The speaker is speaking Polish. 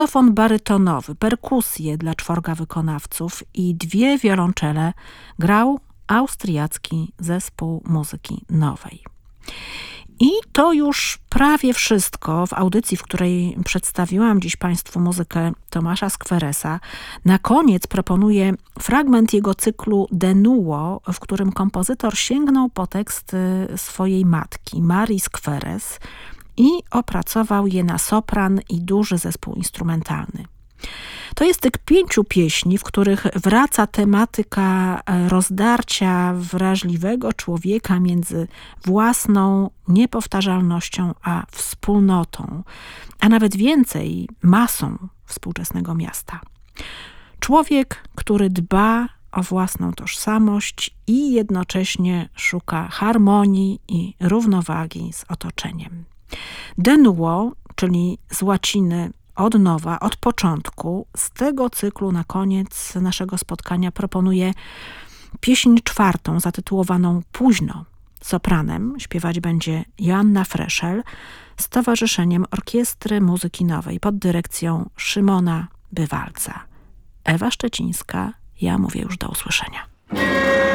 saksofon barytonowy, perkusje dla 4 wykonawców i 2 wiolonczele grał austriacki zespół muzyki nowej. I to już prawie wszystko w audycji, w której przedstawiłam dziś Państwu muzykę Tomasza Squeresa. Na koniec proponuję fragment jego cyklu De Nuo, w którym kompozytor sięgnął po tekst swojej matki, Marii Squeres, i opracował je na sopran i duży zespół instrumentalny. To jest tych 5 pieśni, w których wraca tematyka rozdarcia wrażliwego człowieka między własną niepowtarzalnością a wspólnotą, a nawet więcej, masą współczesnego miasta. Człowiek, który dba o własną tożsamość i jednocześnie szuka harmonii i równowagi z otoczeniem. De nuo, czyli z łaciny od nowa, od początku, z tego cyklu na koniec naszego spotkania proponuję pieśń 4, zatytułowaną Późno. Sopranem śpiewać będzie Joanna Freszel z Towarzyszeniem Orkiestry Muzyki Nowej pod dyrekcją Szymona Bywalca. Ewa Szczecińska, ja mówię już do usłyszenia.